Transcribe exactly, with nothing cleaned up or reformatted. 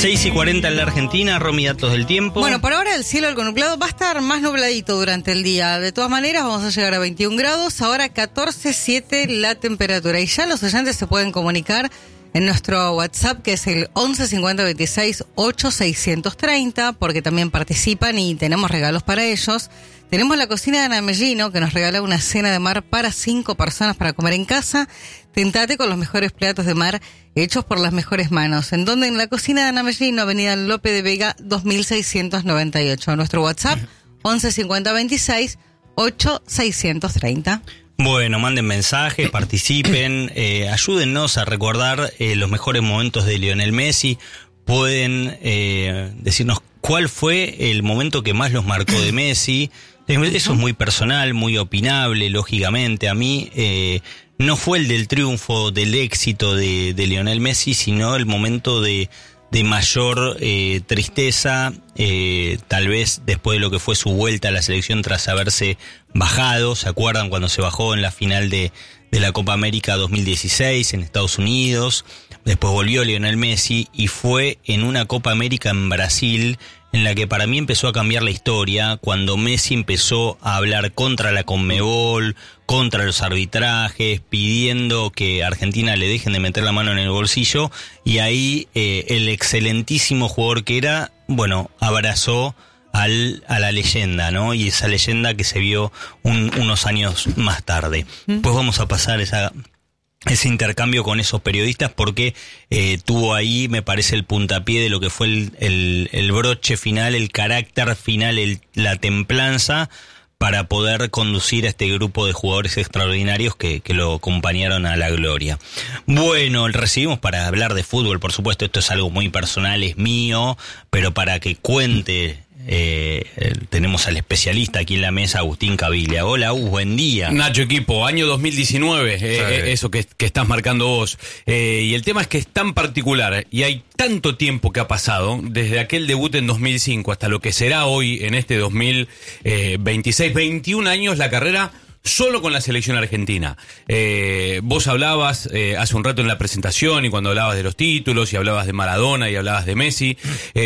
seis y cuarenta en la Argentina, Romy, datos del tiempo. Bueno, por ahora el cielo algo nublado, va a estar más nubladito durante el día. De todas maneras, vamos a llegar a veintiún grados, ahora catorce punto siete la temperatura. Y ya los oyentes se pueden comunicar en nuestro WhatsApp, que es el once cincuenta veintiséis ocho seiscientos treinta, porque también participan y tenemos regalos para ellos. Tenemos la cocina de Ana Mellino, que nos regala una cena de mar para cinco personas para comer en casa. Tentate con los mejores platos de mar hechos por las mejores manos. ¿En donde? En la cocina de Ana Mellino, avenida Lope de Vega, dos mil seiscientos noventa y ocho. Nuestro WhatsApp, once cincuenta veintiséis ocho seiscientos treinta. Bueno, manden mensajes, participen, eh, ayúdennos a recordar eh, los mejores momentos de Lionel Messi. Pueden eh, decirnos cuál fue el momento que más los marcó de Messi. Eso es muy personal, muy opinable, lógicamente. A mí eh, no fue el del triunfo, del éxito de, de Lionel Messi, sino el momento de, de mayor eh, tristeza, eh, tal vez después de lo que fue su vuelta a la selección tras haberse bajado. ¿Se acuerdan cuando se bajó en la final de, de la Copa América dos mil dieciséis en Estados Unidos? Después volvió Lionel Messi y fue en una Copa América en Brasil, en la que para mí empezó a cambiar la historia, cuando Messi empezó a hablar contra la Conmebol, contra los arbitrajes, pidiendo que Argentina le dejen de meter la mano en el bolsillo, y ahí eh, el excelentísimo jugador que era, bueno, abrazó al, a la leyenda, ¿no? Y esa leyenda que se vio un, unos años más tarde. ¿Mm? Pues vamos a pasar esa... ese intercambio con esos periodistas, porque eh, tuvo ahí, me parece, el puntapié de lo que fue el, el, el broche final, el carácter final, el, la templanza para poder conducir a este grupo de jugadores extraordinarios que, que lo acompañaron a la gloria. Bueno, recibimos para hablar de fútbol, por supuesto, esto es algo muy personal, es mío, pero para que cuente... Eh, eh, tenemos al especialista aquí en la mesa, Agustín Caviglia. Hola, Agus, buen día. Nacho, equipo, año dos mil diecinueve, eh, sí. Eso que, que estás marcando vos. Eh, y el tema es que es tan particular y hay tanto tiempo que ha pasado, desde aquel debut en dos mil cinco hasta lo que será hoy en este dos mil veintiséis, veintiún años la carrera solo con la selección argentina. Eh, vos hablabas eh, hace un rato en la presentación y cuando hablabas de los títulos y hablabas de Maradona y hablabas de Messi. Eh,